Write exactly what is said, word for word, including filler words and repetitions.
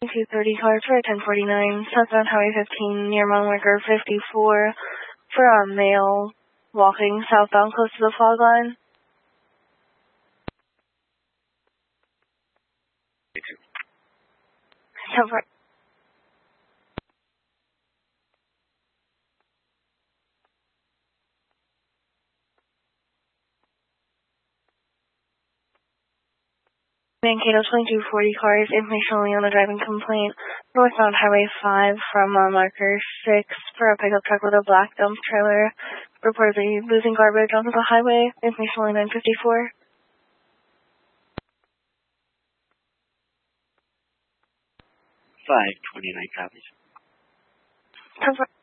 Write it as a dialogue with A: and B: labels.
A: two thirty cars for ten forty-nine, southbound Highway fifteen near mile marker fifty-four for a male walking southbound close to the fog line. ten forty. Mankato twenty-two forty cars, information only on the driving complaint. Northbound Highway five from uh, marker six for a pickup truck with a black dump trailer. Reportedly losing garbage onto the highway. Information only nine fifty-four.
B: five twenty-nine copies.
A: ten forty.